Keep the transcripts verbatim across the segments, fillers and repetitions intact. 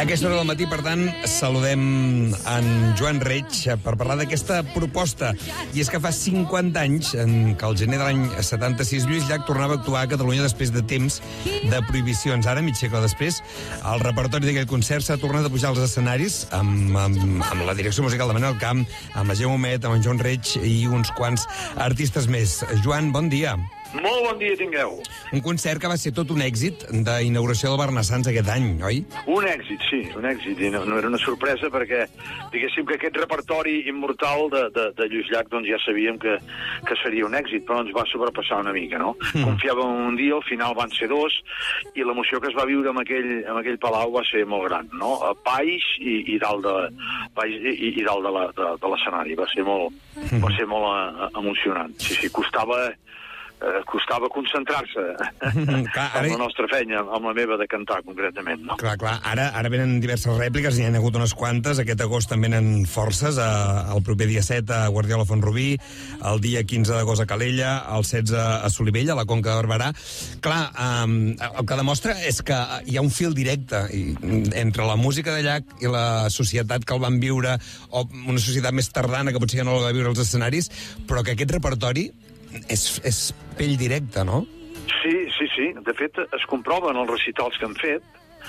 A aquesta hora del matí, per tant, saludem en Joan Reig per parlar d'aquesta proposta. I és que fa cinquanta anys, en que el gener de l'any setanta-sis, Lluís Llach tornava a actuar a Catalunya després de temps de prohibicions. Ara, mig segle després, el repertori d'aquell concert s'ha tornat a pujar als escenaris amb, amb, amb la direcció musical de Manel Camp, amb la Gemma Humet, amb en Joan Reig i uns quants artistes més. Joan, bon dia. Molt bon dia tingueu. Un concert que va ser tot un èxit d'inauguració del Barnassans aquest any, oi? Un èxit, sí, un èxit. I no, no era una sorpresa perquè, diguéssim que aquest repertori immortal de, de, de Lluís Llach, doncs ja sabíem que, que seria un èxit, però ens va sobrepassar una mica, no? Mm. Confiàvem un dia, al final van ser dos, i l'emoció que es va viure amb aquell, amb aquell palau va ser molt gran, no? A baix i, i dalt de, baix i, i dalt de, la, de, de l'escenari. Va ser molt, mm. va ser molt uh, emocionant. Sí, sí, costava... Eh, costava concentrar-se clar, ara... amb la nostra feina, amb la meva de cantar, concretament, no? Clar, clar. Ara, ara venen diverses rèpliques, n'hi ha hagut unes quantes. Aquest agost també venen forces. A, el proper dia set a Guardiola Font-rubí, el dia quinze d'agost a Calella, el setze a Solivella, a la Conca de Barberà. Clar, um, el que demostra és que hi ha un fil directe entre la música de Llach i la societat que el van viure, o una societat més tardana que potser ja no la va viure als escenaris, però que aquest repertori És, és pell directa, no? Sí, sí, sí. De fet, es comproven els recitals que han fet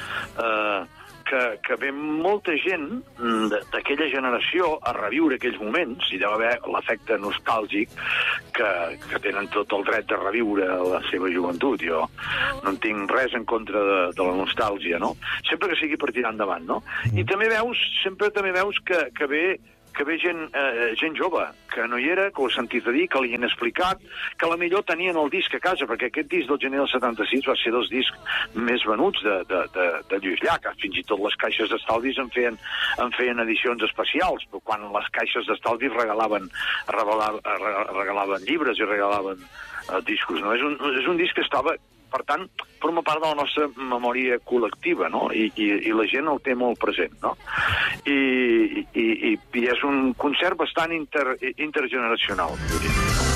eh, que, que ve molta gent d'aquella generació a reviure aquells moments. Hi deu haver l'efecte nostàlgic que, que tenen tot el dret de reviure la seva joventut. Jo no en tinc res en contra de, de la nostàlgia, no? Sempre que sigui per tirar endavant, no? I també veus, sempre també veus que, que ve que ve gent, eh, gent jove, que no hi era, que ho he sentit a dir, que li han explicat, que a la millor tenien el disc a casa, perquè aquest disc del gener del setanta-sis va ser dels discs més venuts de, de, de, de Lluís Llach. Fins i tot les caixes d'estalvis en feien, en feien edicions especials, però quan les caixes d'estalvis regalaven, regalaven, regalaven llibres i regalaven eh, discos. No? És, un, és un disc que estava... Per tant, forma part de la nostra memòria col·lectiva, no? I, i, i la gent el té molt present, no? I, i, i, i és un concert bastant inter, intergeneracional, diria.